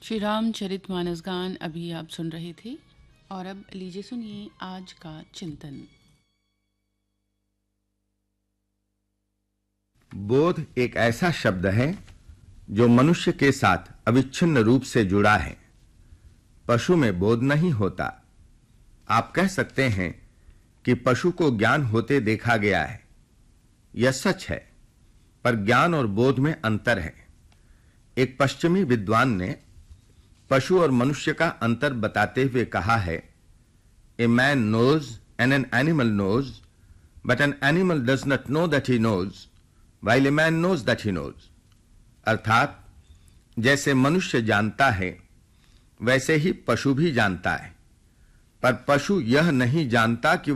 श्री रामचरितमानस गान अभी आप सुन रहे थे और अब लीजिए सुनिए आज का चिंतन। बोध एक ऐसा शब्द है जो मनुष्य के साथ अविच्छिन्न रूप से जुड़ा है। पशु में बोध नहीं होता। आप कह सकते हैं कि पशु को ज्ञान होते देखा गया है। यह सच है, पर ज्ञान और बोध में अंतर है। एक पश्चिमी विद्वान ने पशु और मनुष्य का अंतर बताते हुए कहा है, a man knows and an animal knows, but an animal does not know that he knows, while a man knows that he knows. अर्थात जैसे मनुष्य जानता है वैसे ही पशु भी जानता है, पर पशु यह नहीं जानता कि